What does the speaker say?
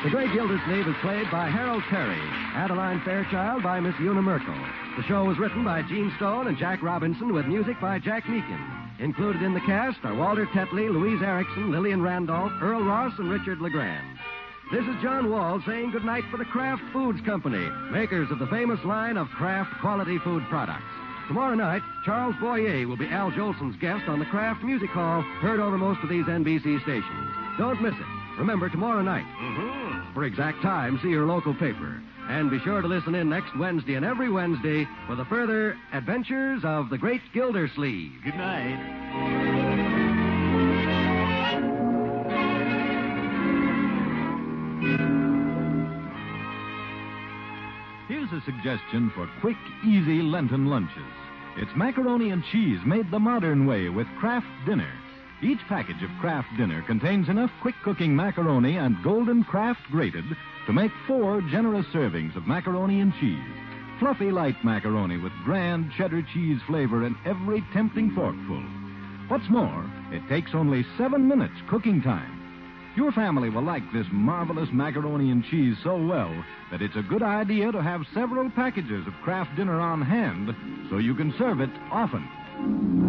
The Great Gildersleeve is played by Harold Perry, Adeline Fairchild by Miss Una Merkel. The show was written by Gene Stone and Jack Robinson with music by Jack Meakin. Included in the cast are Walter Tetley, Louise Erickson, Lillian Randolph, Earl Ross, and Richard LeGrand. This is John Wall saying goodnight for the Kraft Foods Company, makers of the famous line of Kraft quality food products. Tomorrow night, Charles Boyer will be Al Jolson's guest on the Kraft Music Hall, heard over most of these NBC stations. Don't miss it. Remember, tomorrow night. For exact time, see your local paper. And be sure to listen in next Wednesday and every Wednesday for the further adventures of the Great Gildersleeve. Good night. Here's a suggestion for quick, easy Lenten lunches. It's macaroni and cheese made the modern way with Kraft Dinner. Each package of Kraft Dinner contains enough quick-cooking macaroni and golden Kraft grated to make 4 generous servings of macaroni and cheese. Fluffy light macaroni with grand cheddar cheese flavor in every tempting forkful. What's more, it takes only 7 minutes cooking time. Your family will like this marvelous macaroni and cheese so well that it's a good idea to have several packages of Kraft Dinner on hand so you can serve it often.